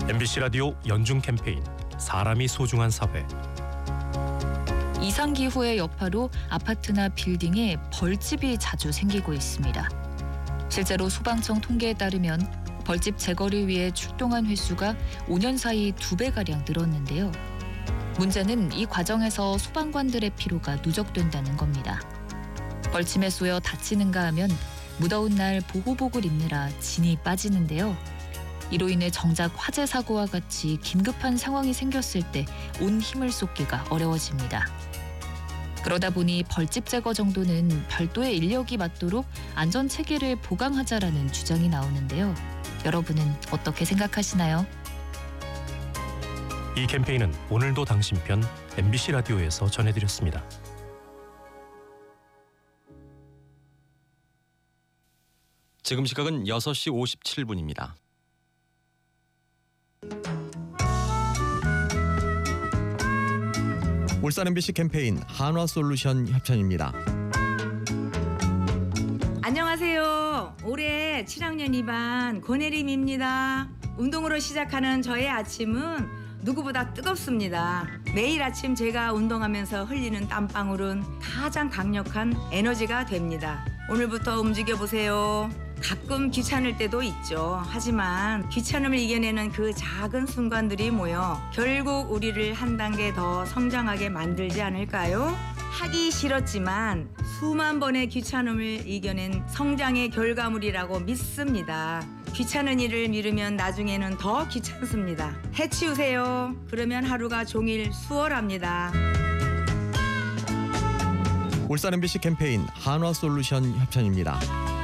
MBC 라디오 연중 캠페인 사람이 소중한 사회. 이상기후의 여파로 아파트나 빌딩에 벌집이 자주 생기고 있습니다. 실제로 소방청 통계에 따르면 벌집 제거를 위해 출동한 횟수가 5년 사이 2배가량 늘었는데요. 문제는 이 과정에서 소방관들의 피로가 누적된다는 겁니다. 벌침에 쏘여 다치는가 하면 무더운 날 보호복을 입느라 진이 빠지는데요. 이로 인해 정작 화재 사고와 같이 긴급한 상황이 생겼을 때 온 힘을 쏟기가 어려워집니다. 그러다 보니 벌집 제거 정도는 별도의 인력이 맡도록 안전 체계를 보강하자라는 주장이 나오는데요. 여러분은 어떻게 생각하시나요? 이 캠페인은 오늘도 당신 편 MBC 라디오에서 전해드렸습니다. 지금 시각은 6시 57분입니다. 울산 MBC 캠페인 한화솔루션 협찬입니다. 안녕하세요. 올해 7학년 2반 권혜림입니다. 운동으로 시작하는 저의 아침은 누구보다 뜨겁습니다. 매일 아침 제가 운동하면서 흘리는 땀방울은 가장 강력한 에너지가 됩니다. 오늘부터 움직여보세요. 가끔 귀찮을 때도 있죠. 하지만 귀찮음을 이겨내는 그 작은 순간들이 모여 결국 우리를 한 단계 더 성장하게 만들지 않을까요? 하기 싫었지만 수만 번의 귀찮음을 이겨낸 성장의 결과물이라고 믿습니다. 귀찮은 일을 미루면 나중에는 더 귀찮습니다. 해치우세요. 그러면 하루가 종일 수월합니다. 울산 MBC 캠페인 한화솔루션 협찬입니다.